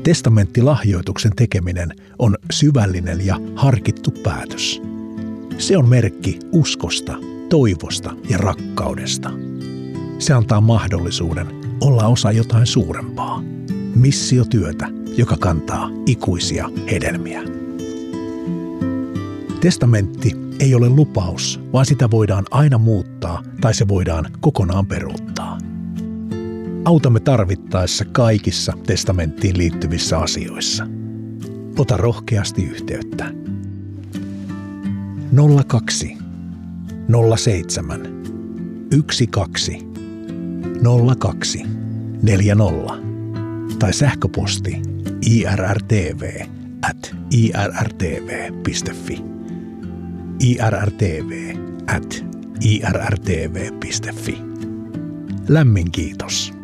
Testamenttilahjoituksen tekeminen on syvällinen ja harkittu päätös. Se on merkki uskosta, toivosta ja rakkaudesta. Se antaa mahdollisuuden olla osa jotain suurempaa. Missiotyötä, joka kantaa ikuisia hedelmiä. Testamentti ei ole lupaus, vaan sitä voidaan aina muuttaa tai se voidaan kokonaan peruuttaa. Autamme tarvittaessa kaikissa testamenttiin liittyvissä asioissa. Ota rohkeasti yhteyttä. 02 07 12 02 40 tai sähköposti irrtv@irrtv.fi. irrtv@irrtv.fi. Lämmin kiitos.